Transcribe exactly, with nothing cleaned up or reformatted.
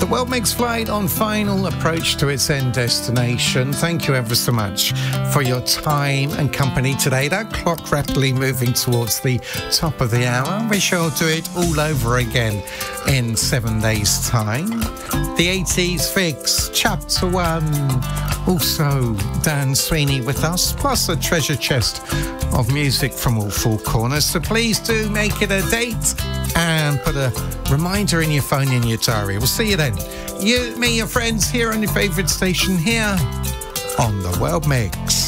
The World Mix flight on final approach to its end destination. Thank you ever so much for your time and company today. That clock rapidly moving towards the top of the hour. We shall do it all over again in seven days' time. The eighties Fix, Chapter One. Also, Dan Sweeney with us, plus a treasure chest of music from all four corners. So please do make it a date and put a reminder in your phone, in your diary. We'll see you then. You, me, your friends here on your favourite station here on The World Mix.